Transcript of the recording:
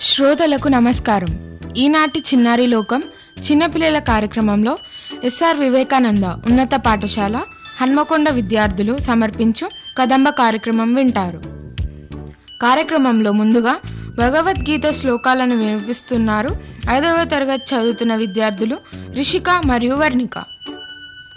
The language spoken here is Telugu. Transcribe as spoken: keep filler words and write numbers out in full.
శ్రోతలకు నమస్కారం. ఈనాటి చిన్నారి లోకం చిన్నపిల్లల కార్యక్రమంలో ఎస్ఆర్ వివేకానంద ఉన్నత పాఠశాల హన్మకొండ విద్యార్థులు సమర్పించు కదంబ కార్యక్రమం వింటారు. కార్యక్రమంలో ముందుగా భగవద్గీత శ్లోకాలను వినిపిస్తున్నారు ఐదవ తరగతి చదువుతున్న విద్యార్థులు రిషిక మరియు వర్ణిక.